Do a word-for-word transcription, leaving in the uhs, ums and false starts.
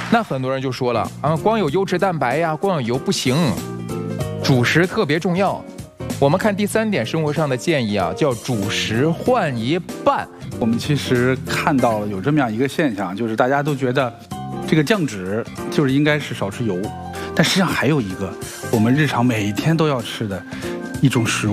那很多人就说了啊，光有优质蛋白呀，光有油不行，主食特别重要。我们看第三点生活上的建议啊，叫主食换一半。 我们其实看到了有这么样一个现象，就是大家都觉得这个降脂就是应该是少吃油，但实际上还有一个我们日常每天都要吃的一种食物。